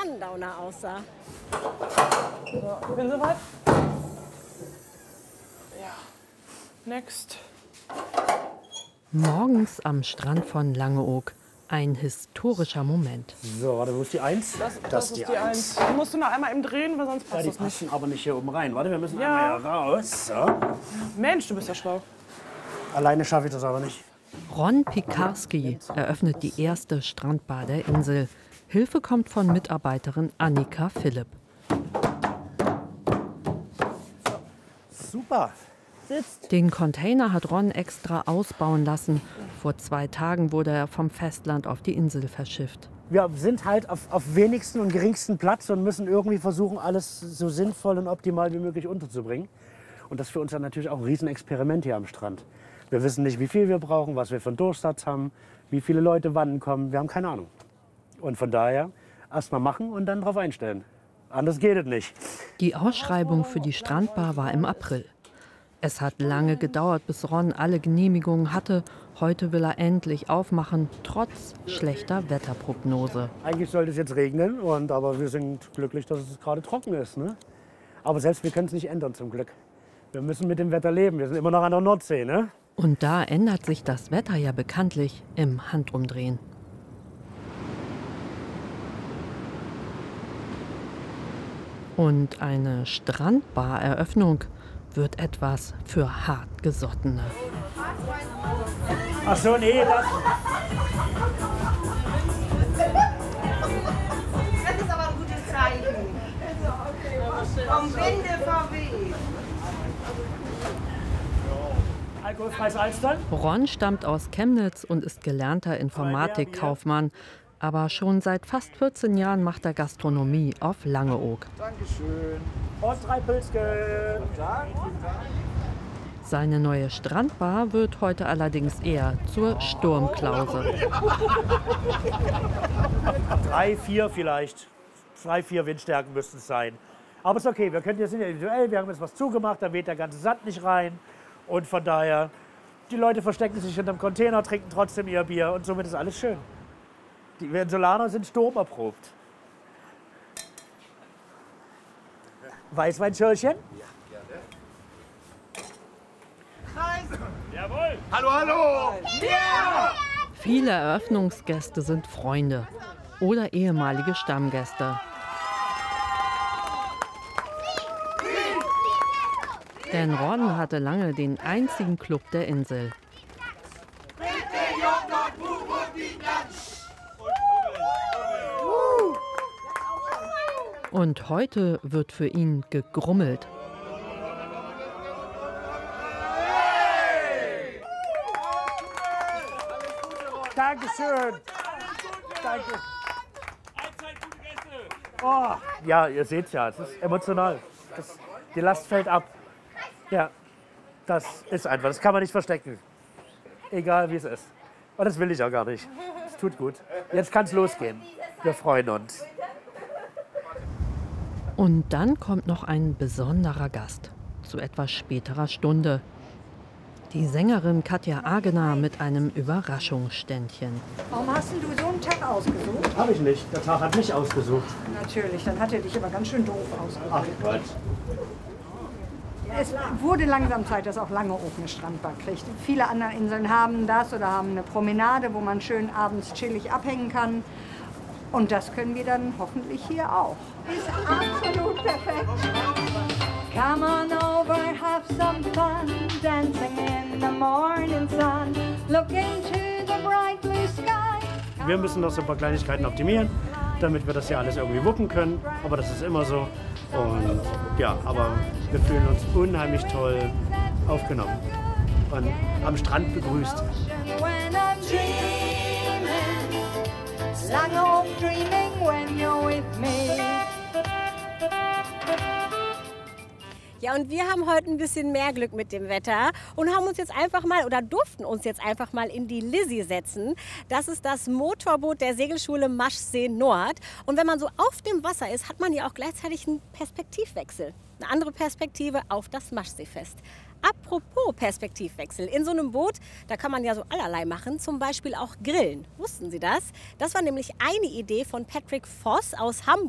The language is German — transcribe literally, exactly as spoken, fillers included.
Sundowner aussah. So, ich bin soweit. Ja. Next. Morgens am Strand von Langeoog. Ein historischer Moment. So, warte, wo ist die Eins? Das, das, das ist die Eins. Die musst du noch einmal eben drehen, weil sonst passt Ja, die das nicht. passen aber nicht hier oben rein. Warte, wir müssen Ja. einmal hier raus. So. Mensch, du bist ja schlau. Alleine schaffe ich das aber nicht. Ron Piekarski eröffnet die erste Strandbar der Insel. Hilfe kommt von Mitarbeiterin Annika Philipp. Super. Sitzt. Den Container hat Ron extra ausbauen lassen. Vor zwei Tagen wurde er vom Festland auf die Insel verschifft. Wir sind halt auf, auf wenigsten und geringsten Platz und müssen irgendwie versuchen, alles so sinnvoll und optimal wie möglich unterzubringen. Und das ist für uns dann natürlich auch ein Riesenexperiment hier am Strand. Wir wissen nicht, wie viel wir brauchen, was wir für einen Durchsatz haben, wie viele Leute wann kommen. Wir haben keine Ahnung. Und von daher erst mal machen und dann drauf einstellen. Anders geht es nicht. Die Ausschreibung für die Strandbar war im April. Es hat lange gedauert, bis Ron alle Genehmigungen hatte. Heute will er endlich aufmachen, trotz schlechter Wetterprognose. Eigentlich sollte es jetzt regnen, und, aber wir sind glücklich, dass es gerade trocken ist. Ne? Aber selbst wir können es nicht ändern, zum Glück. Wir müssen mit dem Wetter leben. Wir sind immer noch an der Nordsee. Ne? Und da ändert sich das Wetter ja bekanntlich im Handumdrehen. Und eine Strandbar-Eröffnung wird etwas für Hartgesottene. Ach so, nee, das... Das ist aber ein gutes Zeichen. Vom Winde verweht. Alkoholfreies Alstern? Ron stammt aus Chemnitz und ist gelernter Informatikkaufmann. Aber schon seit fast vierzehn Jahren macht er Gastronomie auf Langeoog. Dankeschön. Und drei Pilzchen. Seine neue Strandbar wird heute allerdings eher zur Sturmklause. Drei, vier vielleicht. Drei, vier Windstärken müssten es sein. Aber ist okay, wir können, wir sind ja individuell, wir haben jetzt was zugemacht, da weht der ganze Sand nicht rein. Und von daher, die Leute verstecken sich hinterm Container, trinken trotzdem ihr Bier und somit ist alles schön. Die Venezolaner sind sturmerprobt. Weißweinschörchen? Jawohl! Hallo, hallo! Ja! Viele Eröffnungsgäste sind Freunde oder ehemalige Stammgäste. Denn Ron hatte lange den einzigen Club der Insel. Und heute wird für ihn gegrummelt. Dankeschön. Danke. Oh, ja, ihr seht ja, es ist emotional. Das, die Last fällt ab. Ja, das ist einfach, das kann man nicht verstecken. Egal wie es ist. Und das will ich auch gar nicht. Es tut gut. Jetzt kann es losgehen. Wir freuen uns. Und dann kommt noch ein besonderer Gast, zu etwas späterer Stunde. Die Sängerin Katja Agener mit einem Überraschungsständchen. Warum hast denn du so einen Tag ausgesucht? Habe ich nicht. Der Tag hat mich ausgesucht. Natürlich, dann hat er dich aber ganz schön doof ausgesucht. Ach Gott. Es wurde langsam Zeit, dass auch Langeoog eine Strandbar kriegt. Viele andere Inseln haben das oder haben eine Promenade, wo man schön abends chillig abhängen kann. Und das können wir dann hoffentlich hier auch. Ist absolut perfekt. Come on over, have some fun, dancing in the morning sun, look into the bright blue sky. Wir müssen noch so ein paar Kleinigkeiten optimieren, damit wir das hier alles irgendwie wuppen können. Aber das ist immer so. Und ja, aber wir fühlen uns unheimlich toll aufgenommen und am Strand begrüßt. When I'm dreaming, Langeoog dreaming when you're with me. Ja, und wir haben heute ein bisschen mehr Glück mit dem Wetter und haben uns jetzt einfach mal oder durften uns jetzt einfach mal in die Lizzie setzen. Das ist das Motorboot der Segelschule Maschsee Nord. Und wenn man so auf dem Wasser ist, hat man ja auch gleichzeitig einen Perspektivwechsel. Eine andere Perspektive auf das Maschseefest. Apropos Perspektivwechsel, in so einem Boot, da kann man ja so allerlei machen, zum Beispiel auch grillen. Wussten Sie das? Das war nämlich eine Idee von Patrick Voss aus Hamburg.